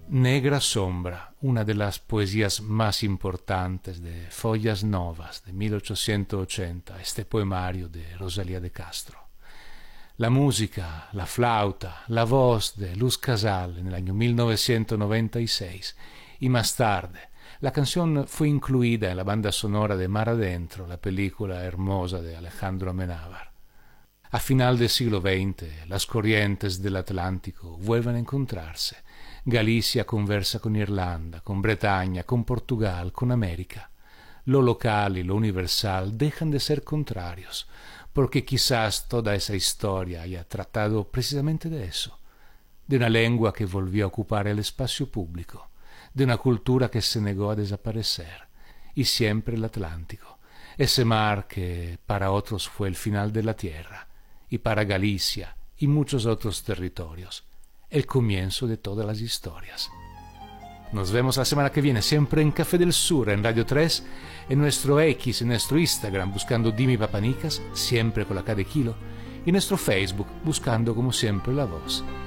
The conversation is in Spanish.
Negra Sombra, una de las poesías más importantes de Follas Novas de 1880, este poemario de Rosalía de Castro. La música, la flauta, la voz de Luz Casal en el año 1996 y más tarde la canción fue incluida en la banda sonora de Mar Adentro, la película hermosa de Alejandro Amenábar. A final del siglo XX, las corrientes del Atlántico vuelven a encontrarse. Galicia conversa con Irlanda, con Bretaña, con Portugal, con América. Lo local y lo universal dejan de ser contrarios, porque quizás toda esa historia haya tratado precisamente de eso, de una lengua que volvió a ocupar el espacio público, de una cultura que se negó a desaparecer, y siempre el Atlántico, ese mar que para otros fue el final de la tierra, y para Galicia y muchos otros territorios, el comienzo de todas las historias. Nos vemos la semana que viene, siempre en Café del Sur, en Radio 3, en nuestro X, en nuestro Instagram, buscando Dimi Papanicas, siempre con la K de kilo, y en nuestro Facebook, buscando como siempre La Voz.